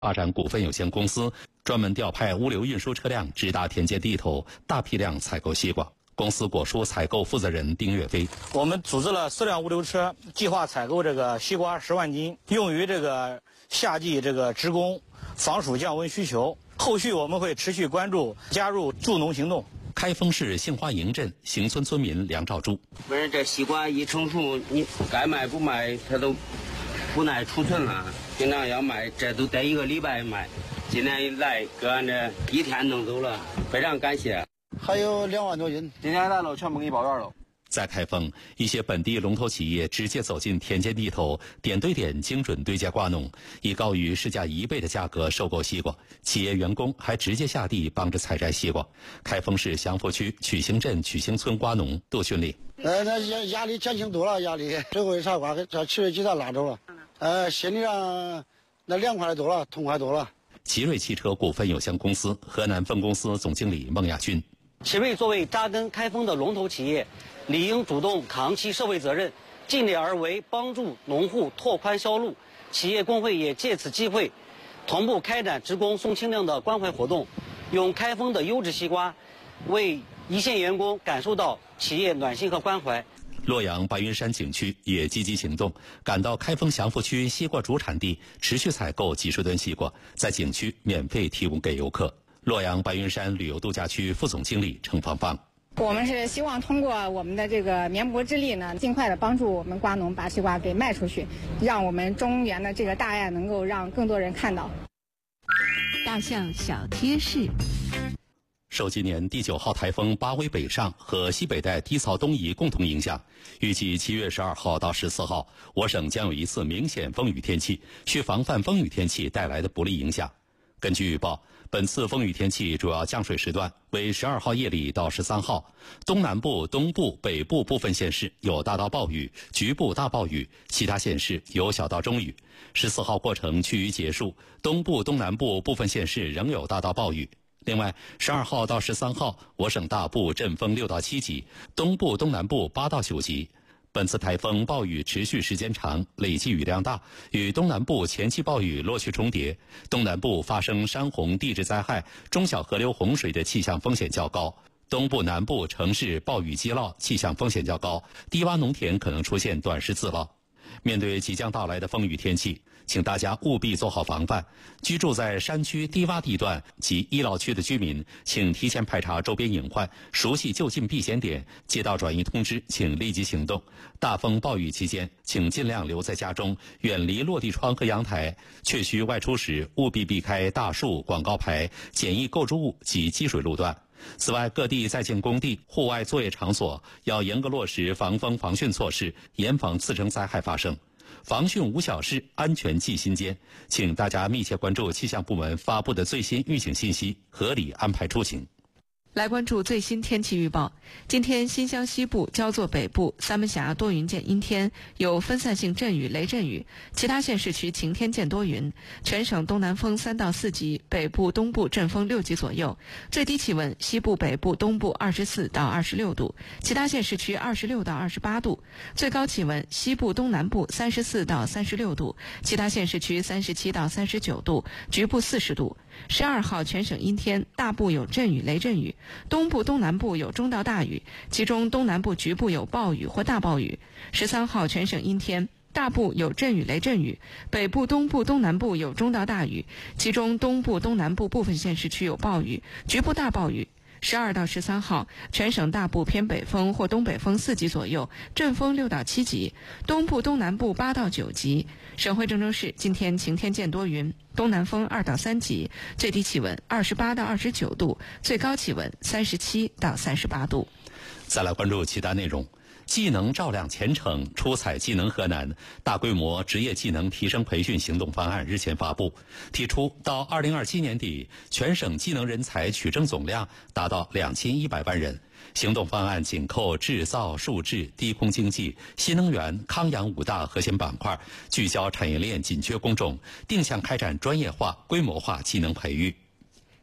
发展股份有限公司专门调派物流运输车辆直达田间地头，大批量采购西瓜。公司果蔬采购负责人丁岳飞： 我们组织了4辆物流车，计划采购这个西瓜10万斤，用于这个夏季这个职工防暑降温需求。后续我们会持续关注，加入助农行动。 开封市杏花营镇行村村民梁兆柱： 不是这西瓜一成熟，你该卖不卖，它都不耐储存了。平常要卖，这都得1个礼拜卖。今天一来，给俺这1天弄走了，非常感谢。 还有2万多斤，今天来了，全部给你包圆了。 在开封，一些本地龙头企业直接走进田间地头，点对点精准对接瓜农，以高于市价1倍的价格收购西瓜。企业员工还直接下地帮着采摘西瓜。开封市祥福区曲兴镇曲兴村瓜农杜训力： 那压力减轻多了，压力最后一茬瓜这7月几他拉走了，心理上那凉快多了，痛快多了。 奇瑞汽车股份有限公司河南分公司总经理孟亚军： 奇瑞作为扎根开封的龙头企业，理应主动扛起社会责任，尽力而为，帮助农户拓宽销路。企业工会也借此机会，同步开展职工送清凉的关怀活动，用开封的优质西瓜，为一线员工感受到企业暖心和关怀。 洛阳白云山景区也积极行动，赶到开封祥福区西瓜主产地，持续采购几十吨西瓜，在景区免费提供给游客。洛阳白云山旅游度假区副总经理程芳芳： 我们是希望通过我们的这个绵薄之力呢，尽快的帮助我们瓜农把西瓜给卖出去，让我们中原的这个大爱能够让更多人看到。 大象小贴士。 受今年第9号台风巴威北上和西北带低槽东移共同影响，预计7月12号到14号，我省将有一次明显风雨天气，需防范风雨天气带来的不利影响。根据预报，本次风雨天气主要降水时段为12号夜里到13号，东南部、东部、北部部分县市有大到暴雨，局部大暴雨，其他县市有小到中雨。14号过程趋于结束，东部、东南部部分县市仍有大到暴雨。另外，12号到13号，我省大部阵风6到7级，东部、东南部8到9级。本次台风暴雨持续时间长，累计雨量大，与东南部前期暴雨落区重叠。东南部发生山洪地质灾害、中小河流洪水的气象风险较高。东部、南部城市暴雨积涝气象风险较高，低洼农田可能出现短时自涝。面对即将到来的风雨天气，请大家务必做好防范。居住在山区低洼地段及医疗区的居民，请提前排查周边隐患，熟悉就近避险点，接到转移通知请立即行动。大风暴雨期间，请尽量留在家中，远离落地窗和阳台。确需外出时，务必避开大树、广告牌、简易构筑物及积水路段。此外，各地在建工地、户外作业场所要严格落实防风防汛措施，严防次生灾害发生。防汛无小事，安全记心间。请大家密切关注气象部门发布的最新预警信息，合理安排出行。 来关注最新天气预报。今天新乡西部、焦作北部、三门峡多云见阴天，有分散性阵雨、雷阵雨，其他县市区晴天见多云。全省东南风3到4级，北部、东部阵风6级左右。最低气温西部、北部、东部24到26度，其他县市区26到28度。最高气温西部、东南部34到36度，其他县市区37到39度，局部40度。12号全省阴天，大部有阵雨、雷阵雨。东部、东南部有中到大雨，其中东南部局部有暴雨或大暴雨。13号全省阴天，大部有阵雨、雷阵雨，北部、东部、东南部有中到大雨，其中东部、东南部部分县市区有暴雨，局部大暴雨。12到13号，全省大部偏北风或东北风4级左右，阵风6到7级，东部、东南部8到9级。省会郑州市今天晴天见多云，东南风2到3级，最低气温28到29度，最高气温37到38度。 再来关注其他内容。技能照亮前程，出彩技能河南大规模职业技能提升培训行动方案日前发布，提出到2027年底，全省技能人才取证总量达到2100万人。行动方案紧扣制造、数制、低空经济、新能源、康养5大核心板块，聚焦产业链紧缺工种，定向开展专业化、规模化技能培育。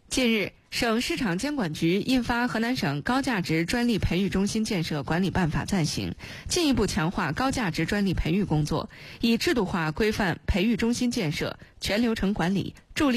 近日，省市场监管局印发《河南省高价值专利培育中心建设管理办法》暂行，进一步强化高价值专利培育工作，以制度化规范培育中心建设全流程管理，助力